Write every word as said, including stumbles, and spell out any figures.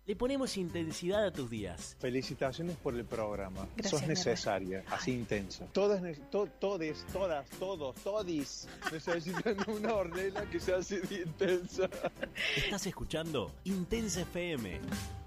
Le ponemos intensidad a tus días. Felicitaciones por el programa. Gracias, Sos necesaria, así intensa. Todas, to, todes, todas, todos, todis necesitan una ornella que sea así de intensa. Estás escuchando Intensa F M.